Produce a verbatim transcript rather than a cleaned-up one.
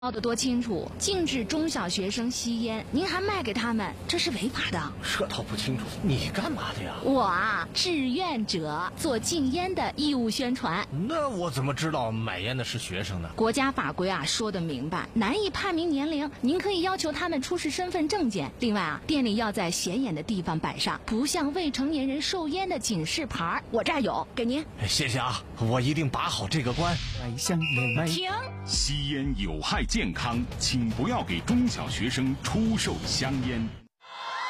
报的多清楚，禁止中小学生吸烟，您还卖给他们，这是违法的。 这倒不清楚，你干嘛的呀？ 我啊，志愿者做禁烟的义务宣传。 那我怎么知道买烟的是学生呢？ 国家法规啊说得明白，难以判明年龄，您可以要求他们出示身份证件。另外啊，店里要在显眼的地方摆上不向未成年人售烟的警示牌，我这儿有，给您。 谢谢啊，我一定把好这个关。 买香烟， 停！ 吸烟有害健康，请不要给中小学生出售香烟。